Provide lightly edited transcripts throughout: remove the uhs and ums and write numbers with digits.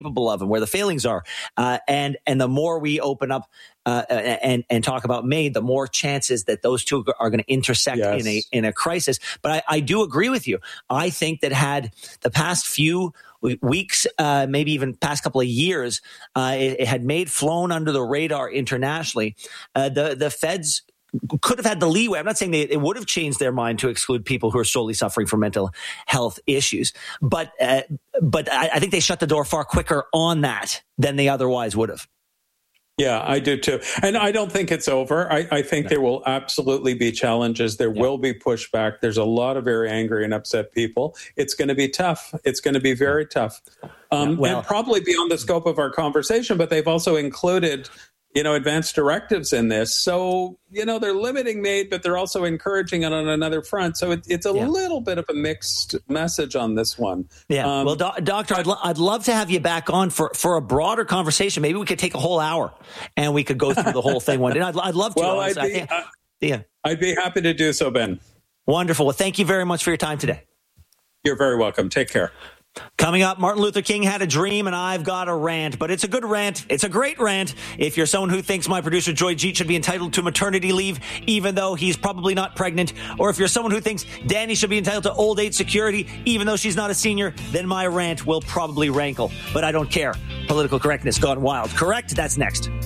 capable of and where the failings are. And the more we open up and talk about MAID, the more chances that those two are going to intersect in a crisis. But I do agree with you. I think that had the past few weeks, maybe even past couple of years, it had flown under the radar internationally. The feds could have had the leeway. I'm not saying it would have changed their mind to exclude people who are solely suffering from mental health issues, but I think they shut the door far quicker on that than they otherwise would have. Yeah, I do too. And I don't think it's over. I think there will absolutely be challenges. There will be pushback. There's a lot of very angry and upset people. It's going to be tough. It's going to be very tough. And probably beyond the scope of our conversation, but they've also included advanced directives in this. So, they're limiting MAID, but they're also encouraging it on another front. So it's a little bit of a mixed message on this one. Yeah. Well, Doctor, I'd love to have you back on for a broader conversation. Maybe we could take a whole hour and we could go through the whole thing one day. I'd love to. Well, I'd be happy to do so, Ben. Wonderful. Well, thank you very much for your time today. You're very welcome. Take care. Coming up, Martin Luther King had a dream, and I've got a rant, but it's a good rant. It's a great rant. If you're someone who thinks my producer Joy Jeet should be entitled to maternity leave, even though he's probably not pregnant, or if you're someone who thinks Danny should be entitled to old age security, even though she's not a senior, then my rant will probably rankle. But I don't care. Political correctness gone wild. Correct? That's next. Ready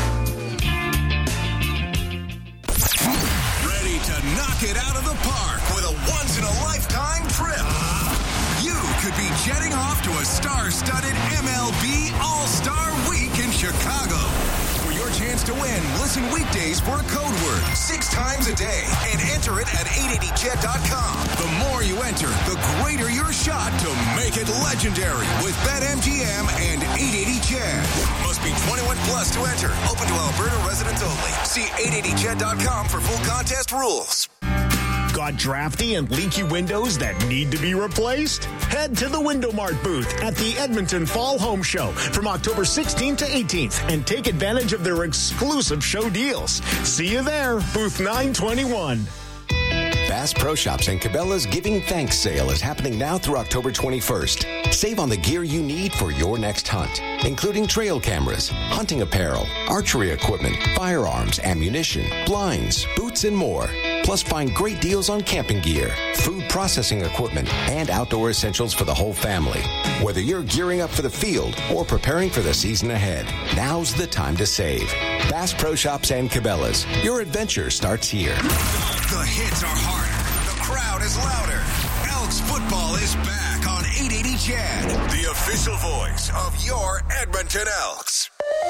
to knock it out of the park with a once-in-a-lifetime trip. Could be jetting off to a star-studded MLB All-Star Week in Chicago. For your chance to win, listen weekdays for a code word 6 times a day and enter it at 880chat.com. The more you enter, the greater your shot to make it legendary with BetMGM and 880chat. Must be 21 plus to enter. Open to Alberta residents only. See 880chat.com for full contest rules. Got drafty and leaky windows that need to be replaced? Head to the Window Mart booth at the Edmonton Fall Home Show from October 16th to 18th and take advantage of their exclusive show deals. See you there, booth 921. Bass Pro Shops and Cabela's Giving Thanks sale is happening now through October 21st. Save on the gear you need for your next hunt, including trail cameras, hunting apparel, archery equipment, firearms, ammunition, blinds, boots, and more. Plus, find great deals on camping gear, food processing equipment, and outdoor essentials for the whole family. Whether you're gearing up for the field or preparing for the season ahead, now's the time to save. Bass Pro Shops and Cabela's. Your adventure starts here. The hits are harder. The crowd is louder. Elks football is back on 880 Chad, the official voice of your Edmonton Elks.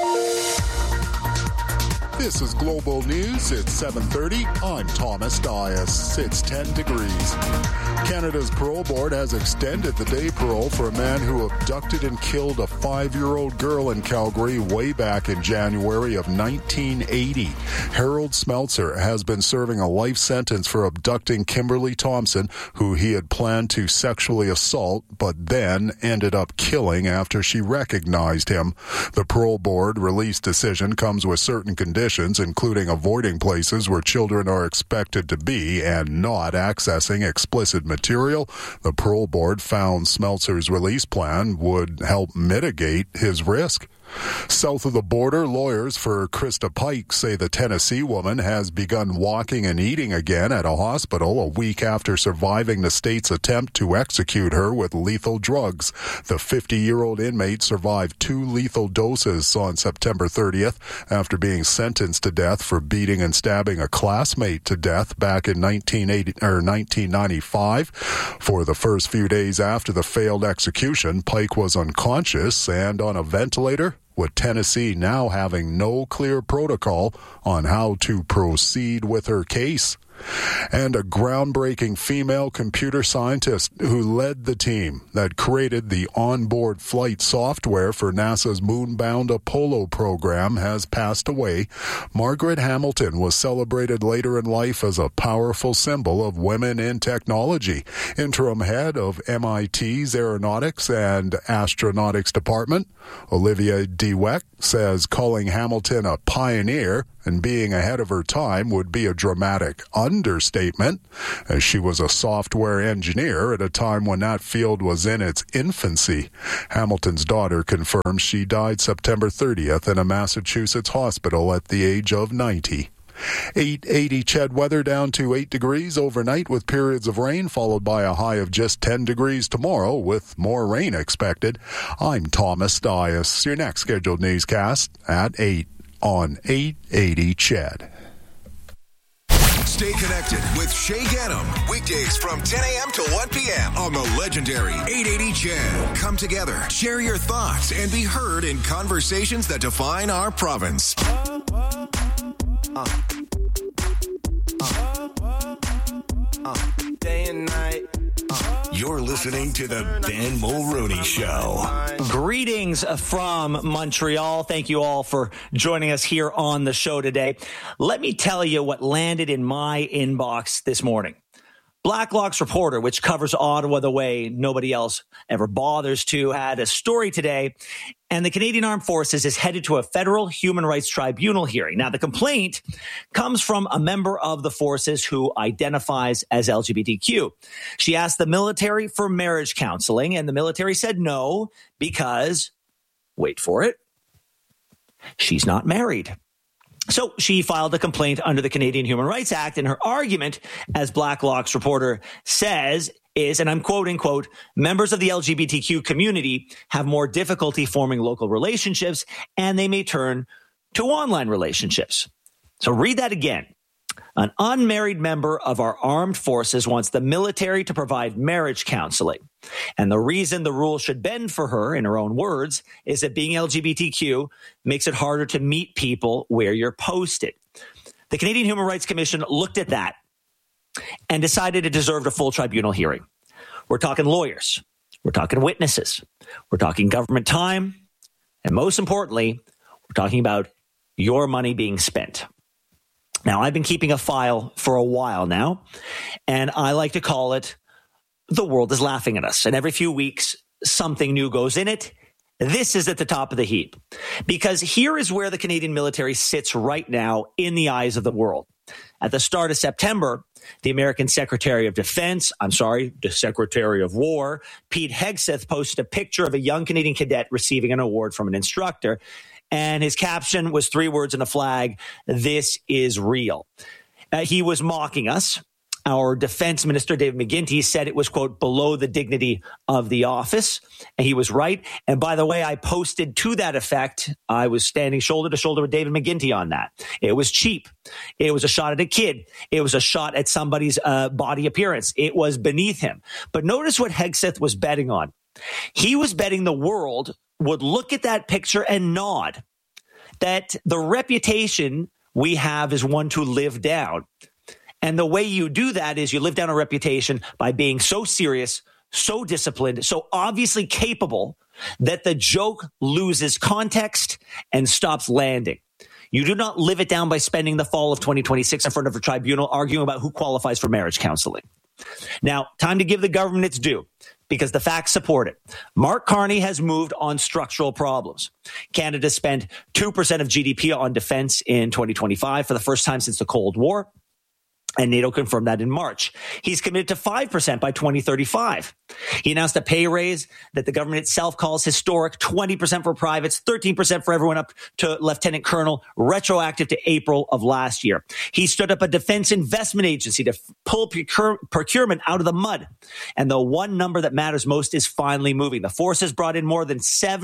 This is Global News. It's 7:30. I'm Thomas Dias. It's 10 degrees. Canada's parole board has extended the day parole for a man who abducted and killed a 5-year-old girl in Calgary way back in January of 1980. Harold Smeltzer has been serving a life sentence for abducting Kimberly Thompson, who he had planned to sexually assault, but then ended up killing after she recognized him. The parole board release decision comes with certain conditions, including avoiding places where children are expected to be and not accessing explicit material. The parole board found Smeltzer's release plan would help mitigate his risk. South of the border, lawyers for Krista Pike say the Tennessee woman has begun walking and eating again at a hospital a week after surviving the state's attempt to execute her with lethal drugs. The 50-year-old inmate survived 2 lethal doses on September 30th after being sentenced to death for beating and stabbing a classmate to death back in 1995. For the first few days after the failed execution, Pike was unconscious and on a ventilator, with Tennessee now having no clear protocol on how to proceed with her case. And a groundbreaking female computer scientist who led the team that created the onboard flight software for NASA's moon-bound Apollo program has passed away. Margaret Hamilton was celebrated later in life as a powerful symbol of women in technology. Interim head of MIT's Aeronautics and Astronautics Department, Olivia DeWeck, says calling Hamilton a pioneer and being ahead of her time would be a dramatic understatement, as she was a software engineer at a time when that field was in its infancy. Hamilton's daughter confirms she died September 30th in a Massachusetts hospital at the age of 90. 880 CHED weather down to 8 degrees overnight with periods of rain, followed by a high of just 10 degrees tomorrow with more rain expected. I'm Thomas Dias. Your next scheduled newscast at 8 on 880 CHED. Stay connected with Shay Gaddam. Weekdays from 10 a.m. to 1 p.m. on the legendary 880 CHED. Come together, share your thoughts, and be heard in conversations that define our province. Day and night. You're listening to the Ben Mulroney Show. Greetings from Montreal. Thank you all for joining us here on the show today. Let me tell you what landed in my inbox this morning. Blacklock's reporter, which covers Ottawa the way nobody else ever bothers to, had a story today, and the Canadian Armed Forces is headed to a federal human rights tribunal hearing. Now, the complaint comes from a member of the forces who identifies as LGBTQ. She asked the military for marriage counseling, and the military said no because, wait for it, she's not married. So she filed a complaint under the Canadian Human Rights Act, and her argument, as Blacklock's reporter says, is, and I'm quoting, quote, members of the LGBTQ community have more difficulty forming local relationships, and they may turn to online relationships. So read that again. An unmarried member of our armed forces wants the military to provide marriage counseling. And the reason the rule should bend for her, in her own words, is that being LGBTQ makes it harder to meet people where you're posted. The Canadian Human Rights Commission looked at that and decided it deserved a full tribunal hearing. We're talking lawyers. We're talking witnesses. We're talking government time. And most importantly, we're talking about your money being spent. Now, I've been keeping a file for a while now, and I like to call it The World is Laughing at Us. And every few weeks, something new goes in it. This is at the top of the heap, because here is where the Canadian military sits right now in the eyes of the world. At the start of September, the American Secretary of War, Pete Hegseth, posted a picture of a young Canadian cadet receiving an award from an instructor. And his caption was 3 words and a flag: "This is real." He was mocking us. Our defense minister, David McGuinty, said it was, quote, below the dignity of the office. And he was right. And by the way, I posted to that effect. I was standing shoulder to shoulder with David McGuinty on that. It was cheap. It was a shot at a kid. It was a shot at somebody's body appearance. It was beneath him. But notice what Hegseth was betting on. He was betting the world would look at that picture and nod, that the reputation we have is one to live down. And the way you do that is you live down a reputation by being so serious, so disciplined, so obviously capable that the joke loses context and stops landing. You do not live it down by spending the fall of 2026 in front of a tribunal arguing about who qualifies for marriage counseling. Now, time to give the government its due, because the facts support it. Mark Carney has moved on structural problems. Canada spent 2% of GDP on defense in 2025 for the first time since the Cold War. And NATO confirmed that in March. He's committed to 5% by 2035. He announced a pay raise that the government itself calls historic, 20% for privates, 13% for everyone up to lieutenant colonel, retroactive to April of last year. He stood up a defense investment agency to pull procurement out of the mud. And the one number that matters most is finally moving. The force has brought in more than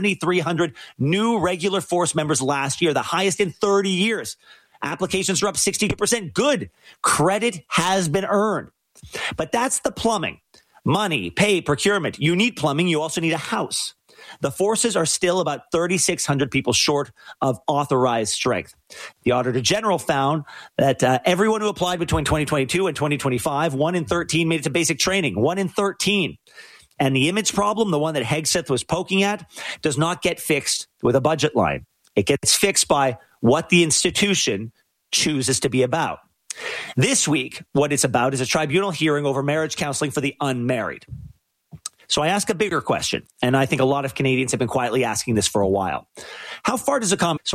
7,300 new regular force members last year, the highest in 30 years. Applications are up 62%. Good. Credit has been earned. But that's the plumbing. Money, pay, procurement. You need plumbing. You also need a house. The forces are still about 3,600 people short of authorized strength. The Auditor General found that everyone who applied between 2022 and 2025, 1 in 13 made it to basic training. 1 in 13. And the image problem, the one that Hegseth was poking at, does not get fixed with a budget line. It gets fixed by what the institution chooses to be about. This week, what it's about is a tribunal hearing over marriage counseling for the unmarried. So I ask a bigger question, and I think a lot of Canadians have been quietly asking this for a while. How far does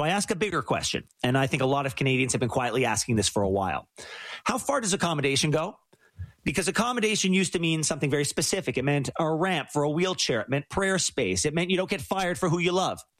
accommodation go? Because accommodation used to mean something very specific. It meant a ramp for a wheelchair. It meant prayer space. It meant you don't get fired for who you love.